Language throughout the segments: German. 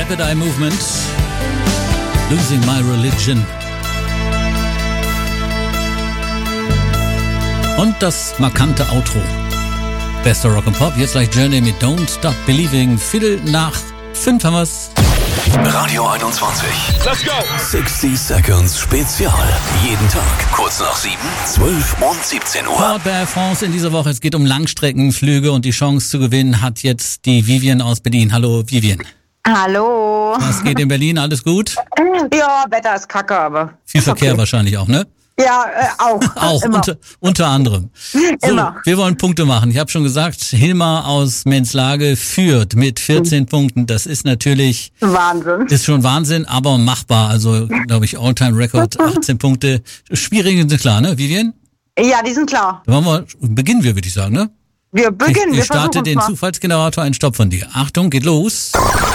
Rapid Eye Movement. Losing My Religion. Und das markante Outro. Bester Rock and Pop, jetzt gleich Journey mit Don't Stop Believing. 4:05 haben wir's. Radio 21. Let's go! 60 Seconds Spezial. Jeden Tag, kurz nach 7, 12 und 17 Uhr. Port d'Air France in dieser Woche. Es geht um Langstreckenflüge und die Chance zu gewinnen hat jetzt die Vivian aus Berlin. Hallo Vivian. Hallo. Was geht in Berlin? Alles gut? Ja, Wetter ist kacke, aber... Viel Verkehr wahrscheinlich auch, ne? Ja, auch. Auch, unter anderem. So, Immer. wir wollen Punkte machen. Ich habe schon gesagt, Hilmar aus Menslage führt mit 14 Punkten. Das ist natürlich... Wahnsinn. Ist schon Wahnsinn, aber machbar. Also, glaube ich, All-Time-Record, 18 Punkte. Schwierige sind klar, ne, Vivian? Ja, die sind klar. Beginnen wir, würde ich sagen, ne? Wir beginnen. Ich starte den Zufallsgenerator, ein Stopp von dir. Achtung, geht los.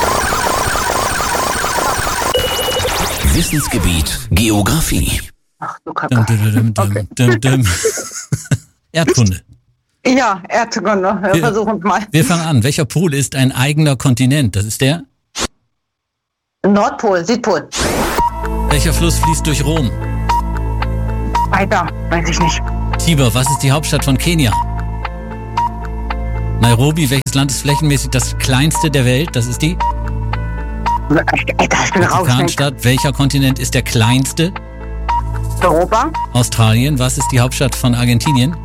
Wissensgebiet Geografie. Ach, du Kacke. Erdkunde. Ja, Erdkunde. Wir versuchen es mal. Wir fangen an. Welcher Pol ist ein eigener Kontinent? Das ist der? Nordpol, Südpol. Welcher Fluss fließt durch Rom? Weiter, weiß ich nicht. Tiber, was ist die Hauptstadt von Kenia? Nairobi, welches Land ist flächenmäßig das kleinste der Welt? Das ist die? Alter, ich bin raus. Vatikanstadt, welcher Kontinent ist der kleinste? Europa. Australien, was ist die Hauptstadt von Argentinien?